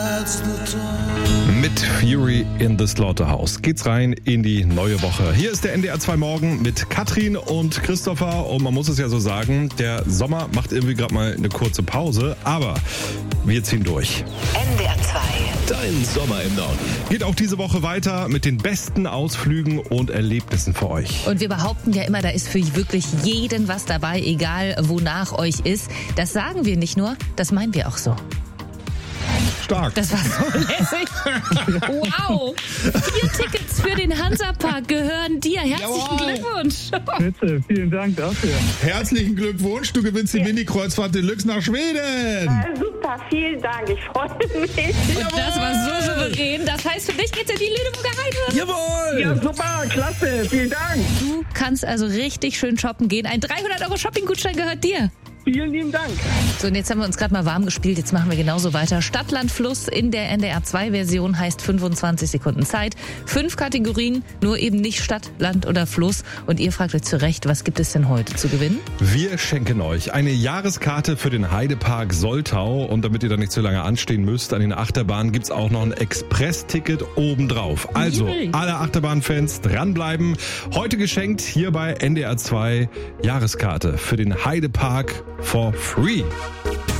Mit Fury in the Slaughterhouse geht's rein in die neue Woche. Hier ist der NDR 2 Morgen mit Katrin und Christopher. Und man muss es ja so sagen, der Sommer macht irgendwie gerade mal eine kurze Pause. Aber wir ziehen durch. NDR 2. Dein Sommer im Norden. Geht auch diese Woche weiter mit den besten Ausflügen und Erlebnissen für euch. Und wir behaupten ja immer, da ist für wirklich jeden was dabei, egal wonach euch ist. Das sagen wir nicht nur, das meinen wir auch so. Stark. Das war so lässig. Wow. 4 Tickets für den Hansapark gehören dir. Herzlichen Glückwunsch. Bitte, vielen Dank dafür. Herzlichen Glückwunsch, du gewinnst die Mini-Kreuzfahrt Deluxe nach Schweden. Super, vielen Dank, ich freue mich. Und das war so souverän. Das heißt, für dich geht's in die Lüneburger Heide. Jawohl! Ja, super, klasse, vielen Dank. Du kannst also richtig schön shoppen gehen. Ein 300 € Shopping-Gutschein gehört dir. Vielen lieben Dank. So, und jetzt haben wir uns gerade mal warm gespielt. Jetzt machen wir genauso weiter. Stadt, Land, Fluss in der NDR 2 Version heißt 25 Sekunden Zeit. 5 Kategorien, nur eben nicht Stadt, Land oder Fluss. Und ihr fragt euch zu Recht, was gibt es denn heute zu gewinnen? Wir schenken euch eine Jahreskarte für den Heidepark Soltau. Und damit ihr da nicht zu lange anstehen müsst, an den Achterbahnen gibt's auch noch ein Express-Ticket obendrauf. Also, alle Achterbahn-Fans dranbleiben. Heute geschenkt hier bei NDR 2 Jahreskarte für den Heidepark for free.